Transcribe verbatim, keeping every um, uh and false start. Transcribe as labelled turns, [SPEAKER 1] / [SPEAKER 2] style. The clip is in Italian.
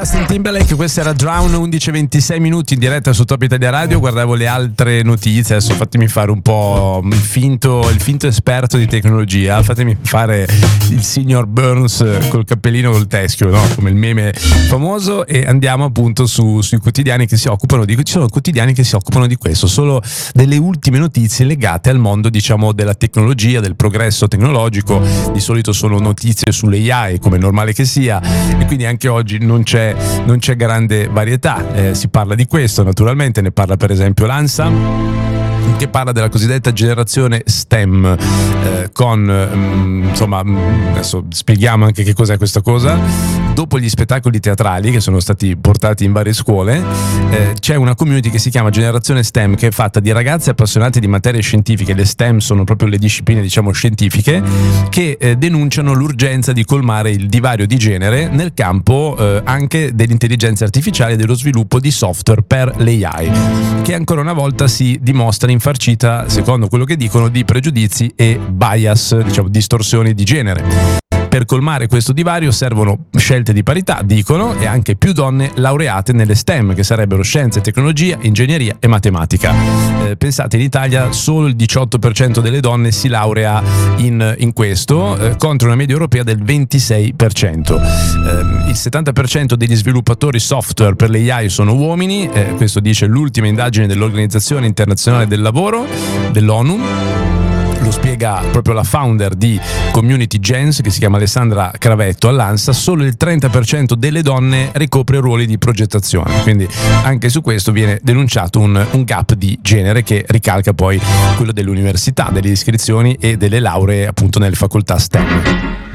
[SPEAKER 1] Justin Timberlake, questo era Drown, undici e ventisei minuti in diretta su Top Italia Radio. Guardavo le altre notizie, adesso fatemi fare un po' il finto, il finto esperto di tecnologia, fatemi fare il signor Burns col cappellino col teschio, no? Come il meme famoso, e andiamo appunto su, sui quotidiani che si occupano di, ci sono quotidiani che si occupano di questo, solo delle ultime notizie legate al mondo, diciamo, della tecnologia, del progresso tecnologico. Di solito sono notizie sulle A I, come è normale che sia, e quindi anche oggi non c'è non c'è grande varietà. Eh, si parla di questo, naturalmente, ne parla per esempio l'ANSA, che parla della cosiddetta generazione STEM, eh, con mh, insomma, mh, adesso spieghiamo anche che cos'è questa cosa. Dopo gli spettacoli teatrali che sono stati portati in varie scuole, eh, c'è una community che si chiama Generazione STEM, che è fatta di ragazzi appassionati di materie scientifiche. Le STEM sono proprio le discipline, diciamo, scientifiche, che eh, denunciano l'urgenza di colmare il divario di genere nel campo eh, anche dell'intelligenza artificiale e dello sviluppo di software per l'A I, che ancora una volta si dimostra infarcita, secondo quello che dicono, di pregiudizi e bias, diciamo distorsioni di genere. Per colmare questo divario servono scelte di parità, dicono, e anche più donne laureate nelle STEM, che sarebbero scienze, tecnologia, ingegneria e matematica. Eh, pensate, in Italia solo il diciotto per cento delle donne si laurea in, in questo, eh, contro una media europea del ventisei per cento. Eh, il settanta per cento degli sviluppatori software per le A I sono uomini, eh, questo dice l'ultima indagine dell'Organizzazione Internazionale del Lavoro, dell'ONU. Lo spiega proprio la founder di Community Gens, che si chiama Alessandra Cravetto, all'ANSA. Solo il trenta per cento delle donne ricopre ruoli di progettazione, quindi anche su questo viene denunciato un, un gap di genere che ricalca poi quello dell'università, delle iscrizioni e delle lauree appunto nelle facoltà STEM.